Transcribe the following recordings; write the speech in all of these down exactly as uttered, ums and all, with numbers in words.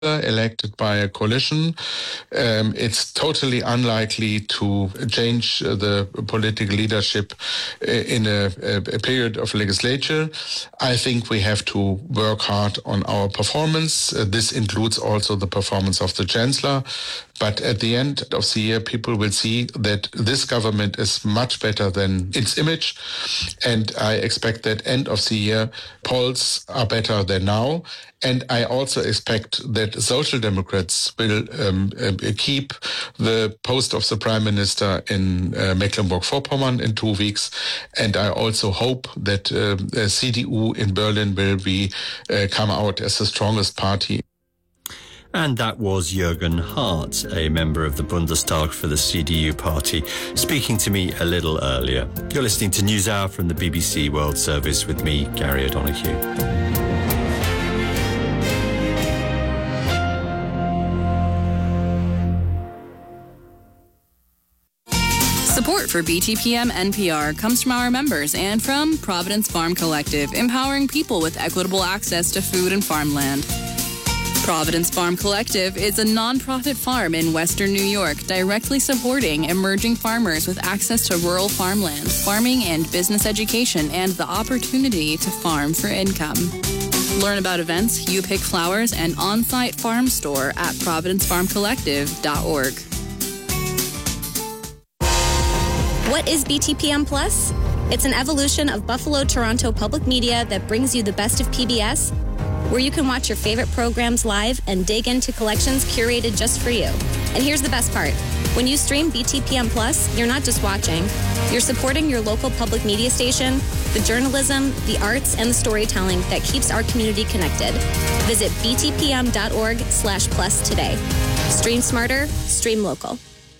elected by a coalition. Um, it's totally unlikely to change the political leadership in a, a period of legislature. I think we have to work hard on our performance. Uh, this includes also the performance of the Chancellor. But at the end of the year, people will see that this government is much better than its image. And I expect that end of the year, polls are better than now. And I also expect that Social Democrats will um, uh, keep the post of the Prime Minister in uh, Mecklenburg-Vorpommern in two weeks. And I also hope that uh, the C D U in Berlin will be uh, come out as the strongest party. And that was Jürgen Hart, a member of the Bundestag for the C D U party, speaking to me a little earlier. You're listening to NewsHour from the B B C World Service with me, Gary O'Donoghue. Support for B T P M N P R comes from our members and from Providence Farm Collective, empowering people with equitable access to food and farmland. Providence Farm Collective is a nonprofit farm in Western New York directly supporting emerging farmers with access to rural farmland, farming and business education, and the opportunity to farm for income. Learn about events, You Pick Flowers, and on-site farm store at providence farm collective dot org. What is B T P M Plus? It's an evolution of Buffalo Toronto Public Media that brings you the best of P B S, where you can watch your favorite programs live and dig into collections curated just for you. And here's the best part. When you stream B T P M Plus, you're not just watching. You're supporting your local public media station, the journalism, the arts, and the storytelling that keeps our community connected. Visit b t p m dot org slash plus today. Stream smarter, stream local.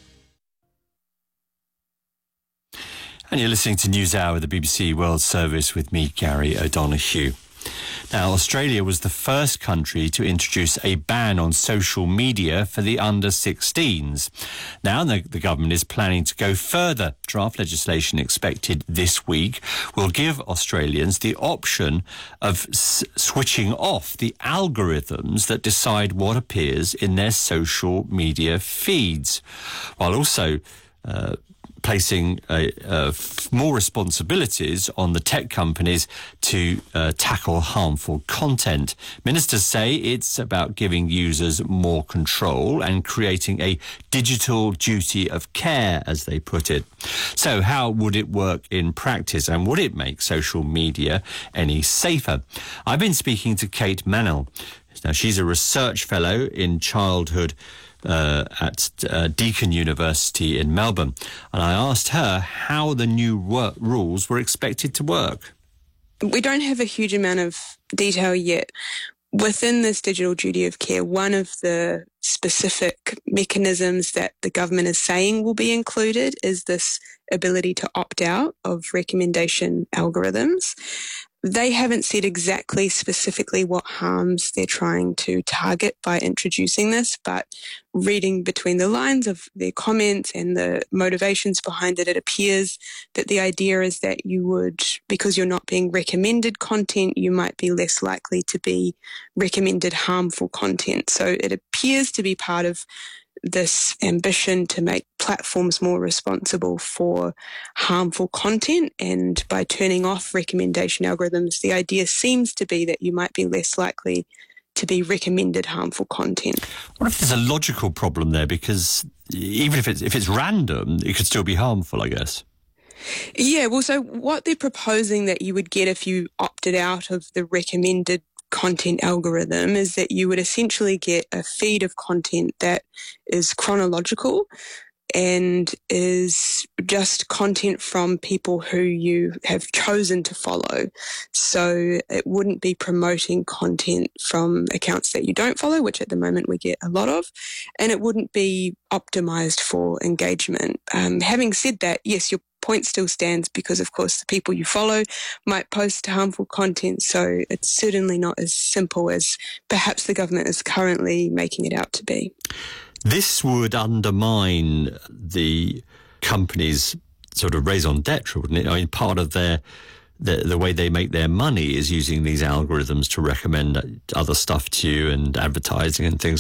And you're listening to NewsHour with the B B C World Service with me, Gary O'Donoghue. Now, Australia was the first country to introduce a ban on social media for the under sixteens. Now, the, the government is planning to go further. Draft legislation expected this week will give Australians the option of s- switching off the algorithms that decide what appears in their social media feeds, while also uh, placing uh, uh, f- more responsibilities on the tech companies to uh, tackle harmful content. Ministers say it's about giving users more control and creating a digital duty of care, as they put it. So how would it work in practice, and would it make social media any safer? I've been speaking to Kate Mannell. Now, she's a research fellow in childhood Uh, at uh, Deakin University in Melbourne, and I asked her how the new work rules were expected to work. We don't have a huge amount of detail yet. Within this digital duty of care, one of the specific mechanisms that the government is saying will be included is this ability to opt out of recommendation algorithms. They haven't said exactly specifically what harms they're trying to target by introducing this, but reading between the lines of their comments and the motivations behind it, it appears that the idea is that you would, because you're not being recommended content, you might be less likely to be recommended harmful content. So it appears to be part of this ambition to make platforms more responsible for harmful content, and by turning off recommendation algorithms, the idea seems to be that you might be less likely to be recommended harmful content. What if there's a logical problem there? Because even if it's if it's random, it could still be harmful, I guess. Yeah, well, so what they're proposing that you would get if you opted out of the recommended content algorithm is that you would essentially get a feed of content that is chronological and is just content from people who you have chosen to follow. So it wouldn't be promoting content from accounts that you don't follow, which at the moment we get a lot of, and it wouldn't be optimized for engagement. Um, having said that, yes, your point still stands, because of course the people you follow might post harmful content, so it's certainly not as simple as perhaps the government is currently making it out to be. This would undermine the companies' sort of raison d'etre, wouldn't it? I mean, part of their the the way they make their money is using these algorithms to recommend other stuff to you and advertising and things